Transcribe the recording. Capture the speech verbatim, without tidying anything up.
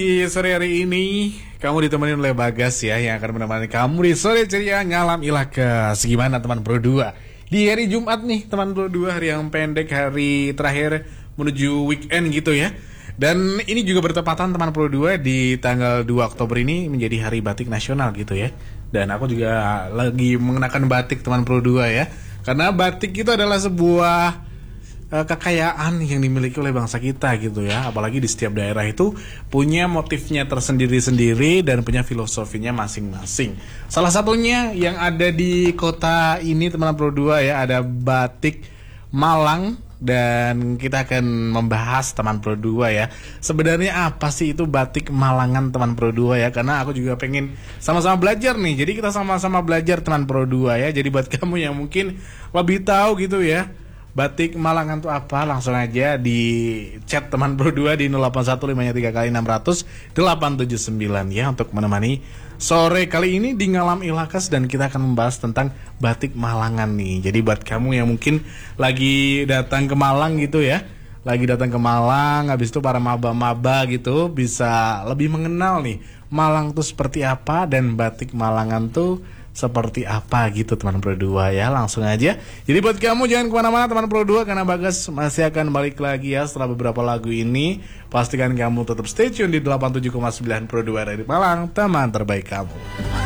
Di sore hari ini kamu ditemani oleh Bagas ya, yang akan menemani kamu di sore ceria ngalam ilakas. Gimana teman Pro dua? Di hari Jumat nih teman Pro dua, hari yang pendek, hari terakhir menuju weekend gitu ya. Dan ini juga bertepatan teman Pro dua di tanggal dua Oktober ini menjadi hari batik nasional gitu ya. Dan aku juga lagi mengenakan batik teman Pro dua ya. Karena batik itu adalah sebuah kekayaan yang dimiliki oleh bangsa kita gitu ya. Apalagi di setiap daerah itu punya motifnya tersendiri-sendiri dan punya filosofinya masing-masing. Salah satunya yang ada di kota ini teman Pro dua ya, ada batik Malang. Dan kita akan membahas teman Pro dua ya, sebenarnya apa sih itu batik Malangan teman Pro dua ya. Karena aku juga pengen sama-sama belajar nih. Jadi kita sama-sama belajar teman Pro dua ya. Jadi buat kamu yang mungkin lebih tahu gitu ya, batik Malangan itu apa, langsung aja di chat teman Pro dua di nol delapan satu lima tiga kali enam ratus delapan tujuh sembilan ya, untuk menemani sore kali ini di Ngalam Ilakas. Dan kita akan membahas tentang batik Malangan nih. Jadi buat kamu yang mungkin lagi datang ke Malang gitu ya, lagi datang ke Malang, habis itu para maba-maba gitu bisa lebih mengenal nih Malang tuh seperti apa dan batik Malangan tuh seperti apa gitu teman Pro dua ya. Langsung aja. Jadi buat kamu jangan kemana-mana teman Pro dua, karena Bagas masih akan balik lagi ya setelah beberapa lagu ini. Pastikan kamu tetap stay tune di delapan puluh tujuh koma sembilan Pro dua dari Malang, teman terbaik kamu.